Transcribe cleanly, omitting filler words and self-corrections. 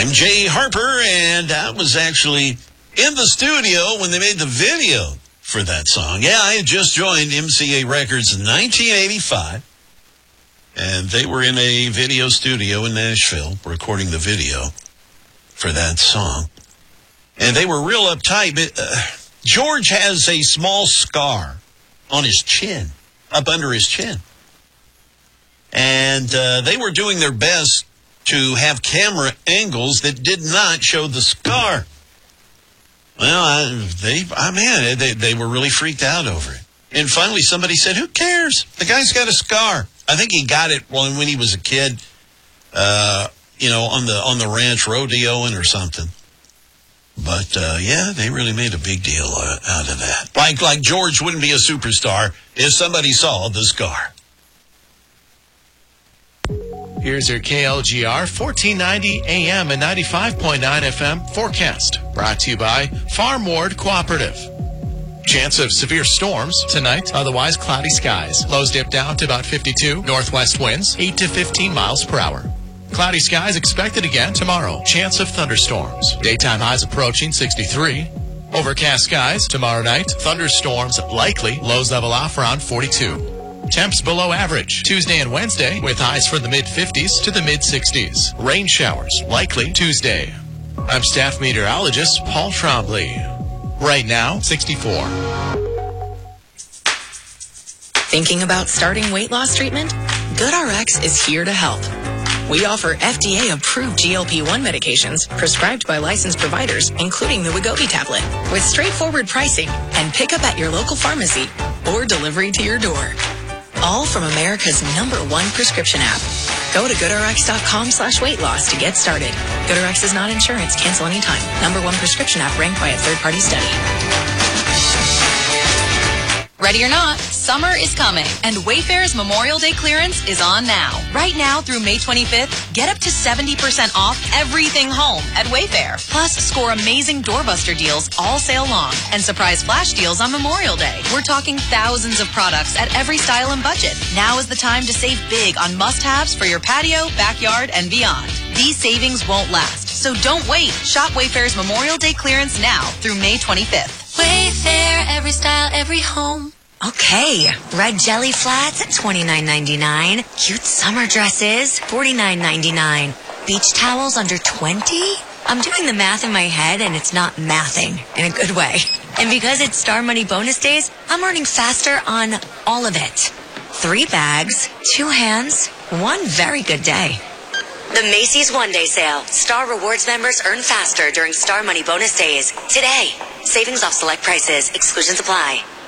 I'm Jay Harper, and I was actually in the studio when they made the video for that song. Yeah, I had just joined MCA Records in 1985, and they were in a video studio in Nashville recording the video for that song. And they were real uptight, but George has a small scar on his chin, up under his chin. And they were doing their best to have camera angles that did not show the scar. Well, they were really freaked out over it. And finally somebody said, who cares? The guy's got a scar. I think he got it when he was a kid, on the ranch rodeoing or something. But, they really made a big deal out of that. Like George wouldn't be a superstar if somebody saw the scar. Here's your KLGR 1490 AM and 95.9 FM forecast. Brought to you by Farm Ward Cooperative. Chance of severe storms tonight, otherwise cloudy skies. Lows dip down to about 52. Northwest winds 8 to 15 miles per hour. Cloudy skies expected again tomorrow. Chance of thunderstorms. Daytime highs approaching 63. Overcast skies tomorrow night. Thunderstorms likely. Lows level off around 42. Temps below average Tuesday and Wednesday with highs from the mid-50s to the mid-60s. Rain showers likely Tuesday. I'm staff meteorologist Paul Trombley. Right now, 64. Thinking about starting weight loss treatment? GoodRx is here to help. We offer FDA-approved GLP-1 medications prescribed by licensed providers, including the Wegovy tablet, with straightforward pricing and pickup at your local pharmacy or delivery to your door. All from America's #1 prescription app. Go to GoodRx.com/weight-loss to get started. GoodRx is not insurance. Cancel anytime. #1 prescription app ranked by a third-party study. Ready or not, summer is coming, and Wayfair's Memorial Day clearance is on now. Right now through May 25th, get up to 70% off everything home at Wayfair. Plus, score amazing doorbuster deals all sale long and surprise flash deals on Memorial Day. We're talking thousands of products at every style and budget. Now is the time to save big on must-haves for your patio, backyard, and beyond. These savings won't last, so don't wait. Shop Wayfair's Memorial Day clearance now through May 25th. Wayfair, every style, every home. Okay, red jelly flats at $29.99. Cute summer dresses, $49.99. Beach towels under $20? I'm doing the math in my head and it's not mathing in a good way. And because it's Star Money bonus days, I'm earning faster on all of it. 3 bags, 2 hands, 1 very good day. The Macy's One-Day Sale. Star Rewards members earn faster during Star Money bonus days. Today. Savings off select prices. Exclusions apply.